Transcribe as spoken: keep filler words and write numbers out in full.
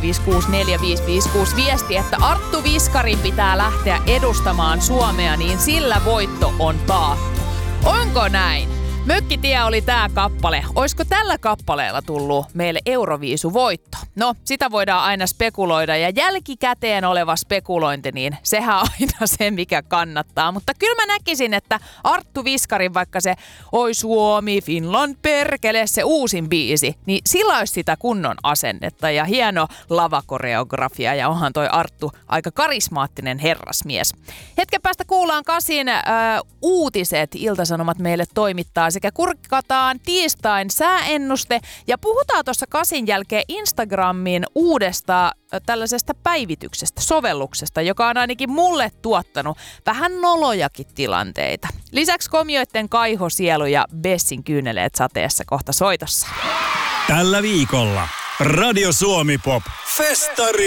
viisi kuusi neljä viisi viisi kuusi viesti, että Arttu Viskarin pitää lähteä edustamaan Suomea, niin sillä voitto on taattu. Onko näin? Mökkitie oli tää kappale. Oisko tällä kappaleella tullut meille Euroviisu-voitto? No, sitä voidaan aina spekuloida ja jälkikäteen oleva spekulointi, niin sehän on aina se, mikä kannattaa. Mutta kyllä mä näkisin, että Arttu Viskarin, vaikka se oi Suomi, Finland, perkele, se uusin biisi, niin sillä olisi sitä kunnon asennetta ja hieno lavakoreografia ja onhan toi Arttu aika karismaattinen herrasmies. Hetken päästä kuullaan Kasin äh, uutiset, Ilta-Sanomat meille toimittaa sekä kurkkataan tiistain sääennuste ja puhutaan tuossa Kasin jälkeen Instagramin uudesta tällaisesta päivityksestä, sovelluksesta, joka on ainakin mulle tuottanut vähän nolojakin tilanteita. Lisäksi komioitten kaihosielu ja Bessin kyyneleet sateessa kohta soitossa. Tällä viikolla Radio Suomi Pop Festari.